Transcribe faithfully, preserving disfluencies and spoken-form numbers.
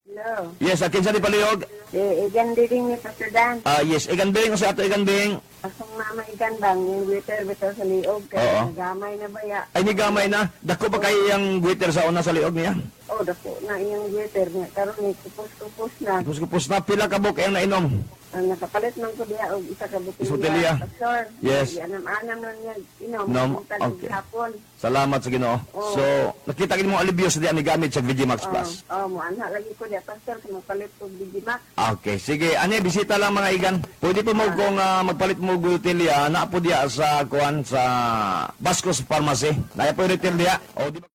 Hello. Yes, akin sa di palihog. Eh, igan din ni Pastor Dan. Ah, yes, ikan bing, sa ato ikan bing. Asong mama igan bang, yung waiter bitaw sa liog. Oo. Kaya nagamay na ba ya? Ay, ni gamay na. Dako ba kayo yung waiter sa una sa liog niya? Oh, dako na yung waiter nga. Karoon ni kupos-kupos na. Kupos-kupos na, pila ka buk yung nainom. Ang nakapalit man ko diya og isa ka Isa botelya. botelya. Pastor. Yes. Anam-anam lang niya. Inom. Inom, Pumunta okay. hapon. Salamat sa Ginoo. Oo. So, nakita kini mo alibyo sa diyan ni gamit sa Vigimax Plus. Oh, oh, mo anha lagi ko diya Pastor kung mapalit ko Digimax. Okay, sige. Ano bisita lang mga igan. Pwede po mo kung ah, magpalit mo gutilya, na po diya sa kuan sa Bascos Pharmacy. Naya po yung retail diya. O, di ba?